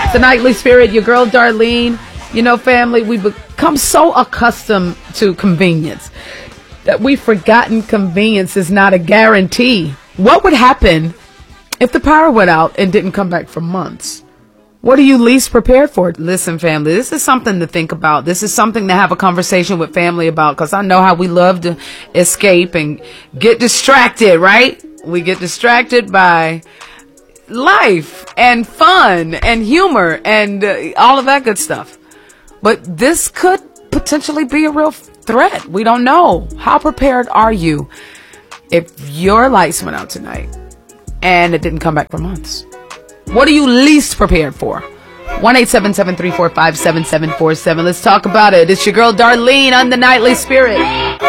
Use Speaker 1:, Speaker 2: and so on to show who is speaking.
Speaker 1: It's the Nightly Spirit, your girl Darlene. You know, family, we become so accustomed to convenience that we've forgotten convenience is not a guarantee. What would happen if the power went out and didn't come back for months? What are you least prepared for? Listen, family, this is something to think about. This is something to have a conversation with family about, because I know how we love to escape and get distracted, right? We get distracted by life and fun and humor and all of that good stuff. But this could potentially be a real threat. We don't know. How prepared are you if your lights went out tonight and it didn't come back for months? What are you least prepared for? 1-877-345-7747. Let's talk about it. It's your girl Darlene on the Nightly Spirit.